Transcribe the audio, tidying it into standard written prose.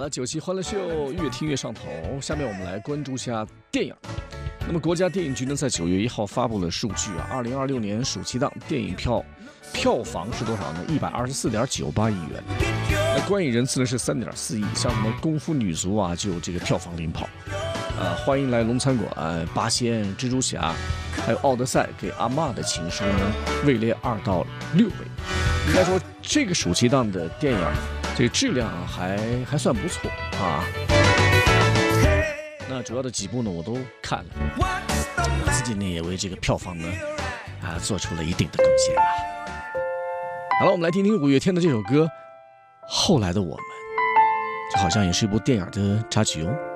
了9期欢乐秀，越听越上头。下面我们来关注一下电影。那么，国家电影局呢，在9月1号发布了数据啊，2026年暑期档电影票房是多少呢？124.98亿元。那观影人次呢是3.4亿，像什么《功夫女足》啊，就这个票房领跑。欢迎来龙餐馆、八仙、蜘蛛侠，还有奥德赛给阿嬷的情书呢，位列2到6位。应该说，这个暑期档的电影，这个质量还算不错啊。那主要的几部呢，我都看了，自己呢也为这个票房呢做出了一定的贡献啊。好了，我们来听听五月天的这首歌《后来的我们》，这好像也是一部电影的插曲哦。